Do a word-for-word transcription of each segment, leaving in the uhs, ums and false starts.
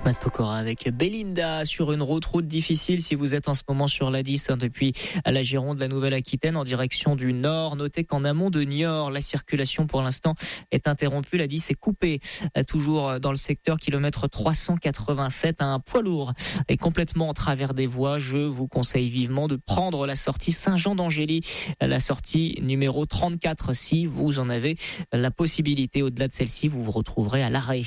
Ahmad Pokora avec Belinda sur une route, route difficile si vous êtes en ce moment sur l'A dix hein, depuis la Gironde, la Nouvelle-Aquitaine en direction du nord. Notez qu'en amont de Niort, la circulation pour l'instant est interrompue. L'A dix est coupée toujours dans le secteur kilomètre trois cent quatre-vingt-sept. Un poids lourd est complètement en travers des voies. Je vous conseille vivement de prendre la sortie Saint-Jean-d'Angély, la sortie numéro trente-quatre si vous en avez la possibilité. Au-delà de celle-ci, vous vous retrouverez à l'arrêt.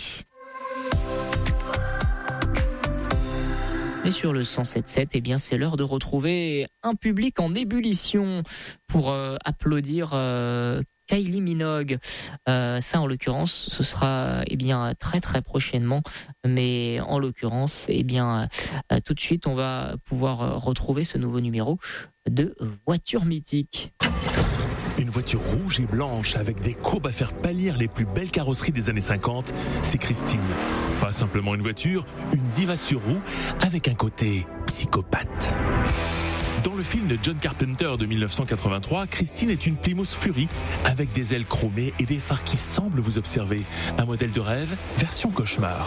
Et sur le cent sept sept, eh bien, c'est l'heure de retrouver un public en ébullition pour euh, applaudir euh, Kylie Minogue. Euh, ça, en l'occurrence, ce sera eh bien très très prochainement. Mais en l'occurrence, eh bien euh, tout de suite, on va pouvoir retrouver ce nouveau numéro de Voiture mythique. Une voiture rouge et blanche avec des courbes à faire pâlir les plus belles carrosseries des années cinquante, c'est Christine. Pas simplement une voiture, une diva sur roue avec un côté psychopathe. Dans le film de John Carpenter de dix-neuf cent quatre-vingt-trois, Christine est une Plymouth Fury avec des ailes chromées et des phares qui semblent vous observer. Un modèle de rêve, version cauchemar.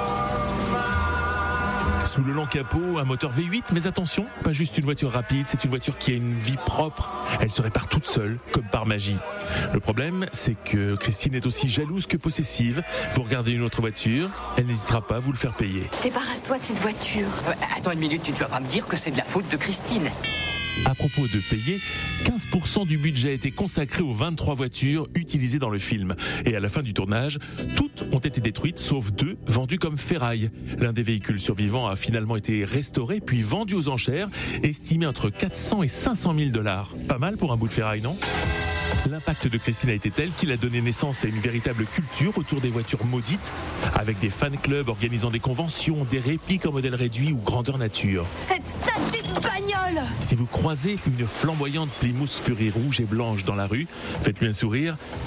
Sous le long capot, un moteur V huit, mais attention, pas juste une voiture rapide, c'est une voiture qui a une vie propre. Elle se répare toute seule, comme par magie. Le problème, c'est que Christine est aussi jalouse que possessive. Vous regardez une autre voiture, elle n'hésitera pas à vous le faire payer. Débarrasse-toi de cette voiture. Euh, attends une minute, tu ne vas pas me dire que c'est de la faute de Christine. À propos de payer, quinze pour cent du budget a été consacré aux vingt-trois voitures utilisées dans le film. Et à la fin du tournage, toutes ont été détruites, sauf deux vendues comme ferraille. L'un des véhicules survivants a finalement été restauré, puis vendu aux enchères, estimé entre quatre cents et cinq cent mille dollars. Pas mal pour un bout de ferraille, non ? L'impact de Christine a été tel qu'il a donné naissance à une véritable culture autour des voitures maudites, avec des fan clubs organisant des conventions, des répliques en modèle réduit ou grandeur nature. Cette saleté de bagnole! Si vous croisez une flamboyante Plymouth Fury rouge et blanche dans la rue, faites-lui un sourire.